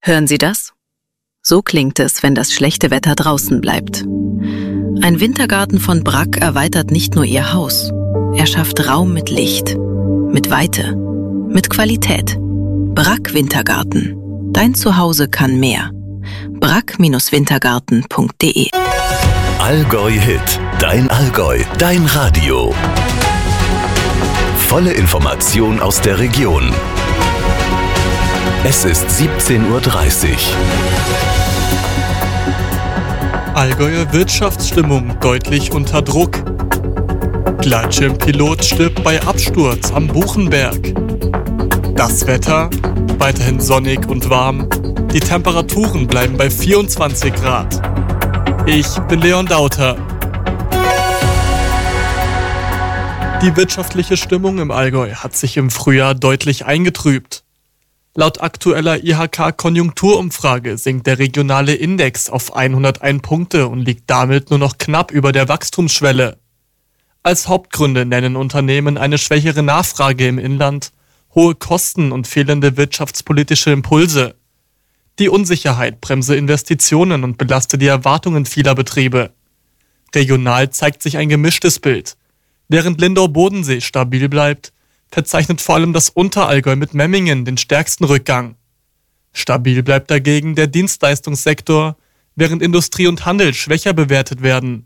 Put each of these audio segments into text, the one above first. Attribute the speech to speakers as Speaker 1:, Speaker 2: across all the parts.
Speaker 1: Hören Sie das? So klingt es, wenn das schlechte Wetter draußen bleibt. Ein Wintergarten von Bragg erweitert nicht nur Ihr Haus. Er schafft Raum mit Licht, mit Weite, mit Qualität. Bragg Wintergarten. Dein Zuhause kann mehr. bragg-wintergarten.de.
Speaker 2: Allgäu Hit. Dein Allgäu. Dein Radio. Volle Information aus der Region. Es ist 17:30 Uhr.
Speaker 3: Allgäuer Wirtschaftsstimmung deutlich unter Druck. Gleitschirmpilot stirbt bei Absturz am Buchenberg. Das Wetter? Weiterhin sonnig und warm. Die Temperaturen bleiben bei 24 Grad. Ich bin Leon Dauter. Die wirtschaftliche Stimmung im Allgäu hat sich im Frühjahr deutlich eingetrübt. Laut aktueller IHK-Konjunkturumfrage sinkt der regionale Index auf 101 Punkte und liegt damit nur noch knapp über der Wachstumsschwelle. Als Hauptgründe nennen Unternehmen eine schwächere Nachfrage im Inland, hohe Kosten und fehlende wirtschaftspolitische Impulse. Die Unsicherheit bremse Investitionen und belaste die Erwartungen vieler Betriebe. Regional zeigt sich ein gemischtes Bild. Während Lindau-Bodensee stabil bleibt, verzeichnet vor allem das Unterallgäu mit Memmingen den stärksten Rückgang. Stabil bleibt dagegen der Dienstleistungssektor, während Industrie und Handel schwächer bewertet werden.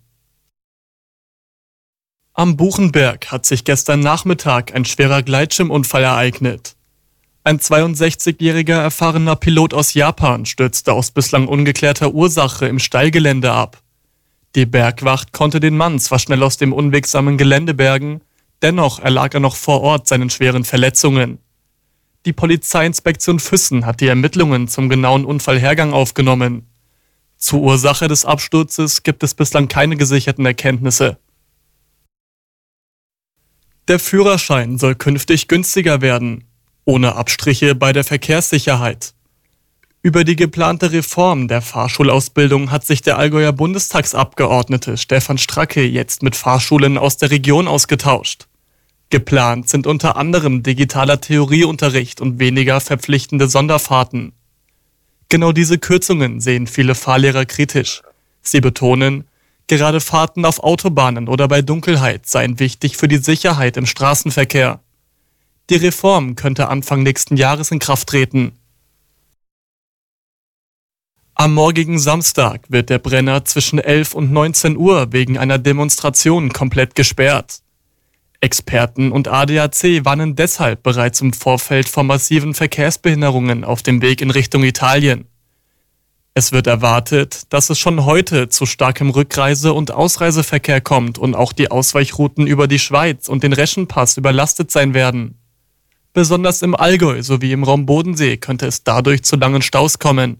Speaker 3: Am Buchenberg hat sich gestern Nachmittag ein schwerer Gleitschirmunfall ereignet. Ein 62-jähriger erfahrener Pilot aus Japan stürzte aus bislang ungeklärter Ursache im Steilgelände ab. Die Bergwacht konnte den Mann zwar schnell aus dem unwegsamen Gelände bergen, dennoch erlag er noch vor Ort seinen schweren Verletzungen. Die Polizeiinspektion Füssen hat die Ermittlungen zum genauen Unfallhergang aufgenommen. Zur Ursache des Absturzes gibt es bislang keine gesicherten Erkenntnisse. Der Führerschein soll künftig günstiger werden, ohne Abstriche bei der Verkehrssicherheit. Über die geplante Reform der Fahrschulausbildung hat sich der Allgäuer Bundestagsabgeordnete Stefan Stracke jetzt mit Fahrschulen aus der Region ausgetauscht. Geplant sind unter anderem digitaler Theorieunterricht und weniger verpflichtende Sonderfahrten. Genau diese Kürzungen sehen viele Fahrlehrer kritisch. Sie betonen, gerade Fahrten auf Autobahnen oder bei Dunkelheit seien wichtig für die Sicherheit im Straßenverkehr. Die Reform könnte Anfang nächsten Jahres in Kraft treten. Am morgigen Samstag wird der Brenner zwischen 11 und 19 Uhr wegen einer Demonstration komplett gesperrt. Experten und ADAC warnen deshalb bereits im Vorfeld vor massiven Verkehrsbehinderungen auf dem Weg in Richtung Italien. Es wird erwartet, dass es schon heute zu starkem Rückreise- und Ausreiseverkehr kommt und auch die Ausweichrouten über die Schweiz und den Reschenpass überlastet sein werden. Besonders im Allgäu sowie im Raum Bodensee könnte es dadurch zu langen Staus kommen.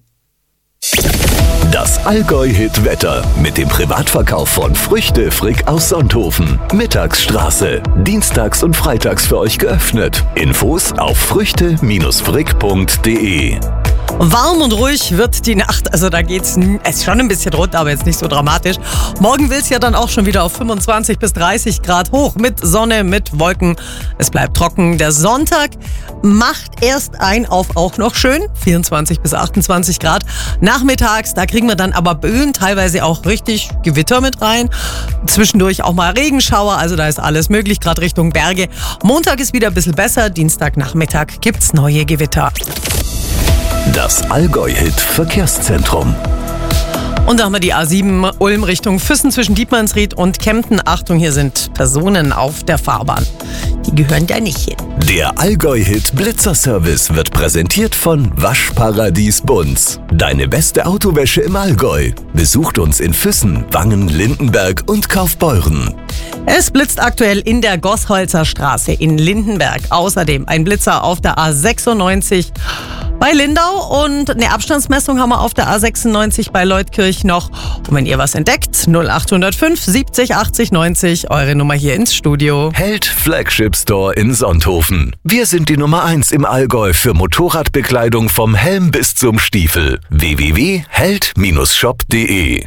Speaker 2: Das Allgäu-Hit-Wetter mit dem Privatverkauf von Früchte Frick aus Sonthofen. Mittagsstraße. Dienstags und freitags für euch geöffnet. Infos auf früchte-frick.de.
Speaker 4: Warm und ruhig wird die Nacht, also da geht's ist schon ein bisschen runter, aber jetzt nicht so dramatisch. Morgen will es ja dann auch schon wieder auf 25 bis 30 Grad hoch mit Sonne, mit Wolken. Es bleibt trocken. Der Sonntag macht erst ein auf auch noch schön, 24 bis 28 Grad. Nachmittags, da kriegen wir dann aber Böen, teilweise auch richtig Gewitter mit rein. Zwischendurch auch mal Regenschauer, also da ist alles möglich, gerade Richtung Berge. Montag ist wieder ein bisschen besser, Dienstagnachmittag gibt's neue Gewitter.
Speaker 2: Das Allgäu-Hit-Verkehrszentrum.
Speaker 4: Und da haben wir die A7 Ulm Richtung Füssen zwischen Dietmannsried und Kempten. Achtung, hier sind Personen auf der Fahrbahn. Die gehören da nicht hin.
Speaker 2: Der Allgäu-Hit Blitzerservice wird präsentiert von Waschparadies Bunz. Deine beste Autowäsche im Allgäu. Besucht uns in Füssen, Wangen, Lindenberg und Kaufbeuren.
Speaker 4: Es blitzt aktuell in der Gossholzer Straße in Lindenberg. Außerdem ein Blitzer auf der A96 bei Lindau und eine Abstandsmessung haben wir auf der A96 bei Leutkirch noch. Und wenn ihr was entdeckt, 0805 70 80 90, eure Nummer hier ins Studio.
Speaker 2: Held Flagship Store in Sonthofen. Wir sind die Nummer 1 im Allgäu für Motorradbekleidung vom Helm bis zum Stiefel. www.held-shop.de.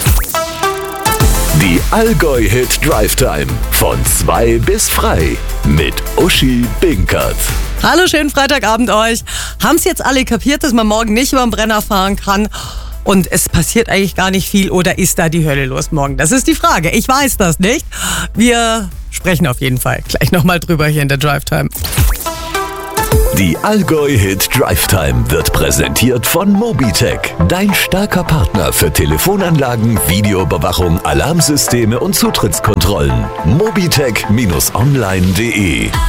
Speaker 2: Die Allgäu-Hit Drive Time. Von 2 bis frei. Mit Uschi Binkert.
Speaker 4: Hallo, schönen Freitagabend euch. Haben es jetzt alle kapiert, dass man morgen nicht über den Brenner fahren kann? Und es passiert eigentlich gar nicht viel oder ist da die Hölle los morgen? Das ist die Frage. Ich weiß das nicht. Wir sprechen auf jeden Fall gleich nochmal drüber hier in der Drive Time.
Speaker 2: Die Allgäu Hit Drive Time wird präsentiert von Mobitech, dein starker Partner für Telefonanlagen, Videoüberwachung, Alarmsysteme und Zutrittskontrollen. Mobitech-online.de